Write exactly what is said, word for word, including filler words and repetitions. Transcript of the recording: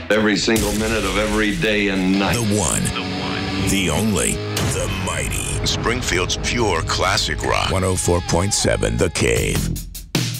Every single minute of every day and night. The one, the one, the only, the mighty. Springfield's pure classic rock. one oh four point seven The Cave.